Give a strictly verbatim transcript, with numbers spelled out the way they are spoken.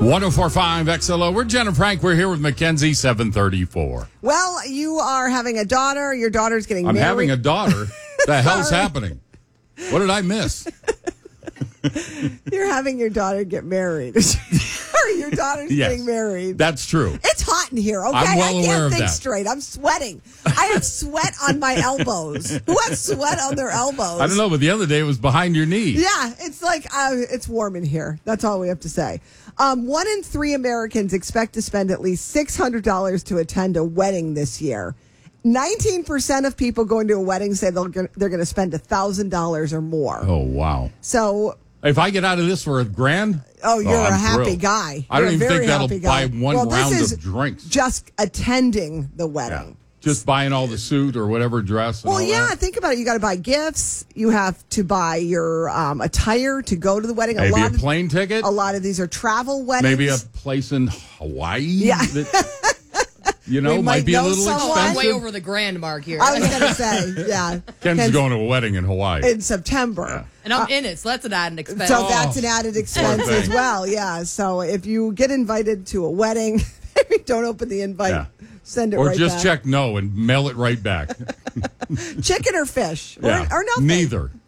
one oh four point five X L O. We're Jen and Frank. We're here with Mackenzie, seven thirty-four. Well, you are having a daughter. Your daughter's getting I'm married. having a daughter. The hell's happening? What did I miss? You're having your daughter get married. Or your daughter's Yes, getting married. That's true. It's hot in here, okay? I'm well I can't aware of think that. straight. I'm sweating. I have sweat on my elbows. Who has sweat on their elbows? I don't know, but the other day it was behind your knee. Yeah, it's like uh, it's warm in here. That's all we have to say. Um, one in three Americans expect to spend at least six hundred dollars to attend a wedding this year. nineteen percent of people going to a wedding say they'll, they're going to spend one thousand dollars or more. Oh, wow. So... If I get out of this for a grand, oh, you're oh, a I'm happy thrilled. guy. I You're don't a even very think that'll happy buy guy. one well, this round is of drinks. Just attending the wedding. Yeah. Just buying all the suit or whatever dress. And Well, all yeah, that. think about it. You got to buy gifts. You have to buy your um, attire to go to the wedding. Maybe a, lot a plane of, ticket. A lot of these are travel weddings. Maybe a place in Hawaii. Yeah. That, you know, We might might be a know little someone. expensive. Way over the grand mark here. I was going to say, yeah. Ken's, Ken's going to a wedding in Hawaii. in September. and I'm in it, so that's an added expense. So Oh, that's an added expense poor as thing. well. Yeah. So if you get invited to a wedding, maybe don't open the invite. Yeah. Send it or right just back. check no and mail it right back. Chicken or fish. Yeah. Or, or nothing. Neither.